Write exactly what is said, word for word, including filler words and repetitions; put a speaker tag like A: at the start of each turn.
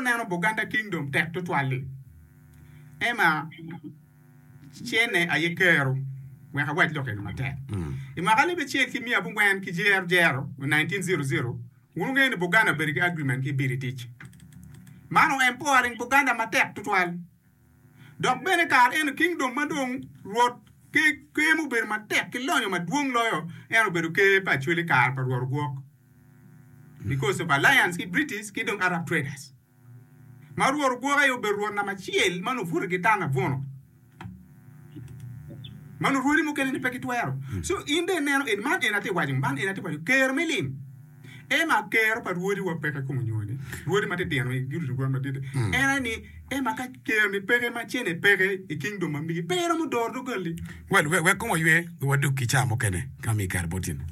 A: neno Buganda Kingdom tek to twali ema chene ayekero we ha wet lokel mate ima gale be che ki mia bungwen ki jer jero nineteen hundred wunge ni Buganda Berigi Agreement ki British mano empowering Buganda matek to twali dok bene kar en kingdom madong rot ke ke mu ber matek ki lonyo maduong loyo en beru ke pa chwele kar pa ruor gwok because of alliance ki British ki dong Arab traders maruor gwok ayo beru na machiel manu fur ki tana vono manu ruori mu kene ni pekitwero so inde neno en man enati wajin ban enati wajin ker melim ema ker pa ruori wa peke kumunyone ruori mate tiano giru gwa mate ena ni ema ka ker mi peke ma chene peke e kingdom ma mi pero mu dor do gali
B: well we we como yue we do kicha mo kene kami karbotin